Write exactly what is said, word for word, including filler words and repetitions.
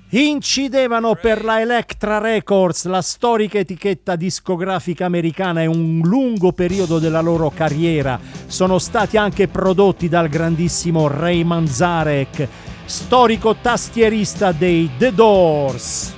Incidevano per la Elektra Records, la storica etichetta discografica americana, e un lungo periodo della loro carriera. Sono stati anche prodotti dal grandissimo Ray Manzarek, storico tastierista dei The Doors.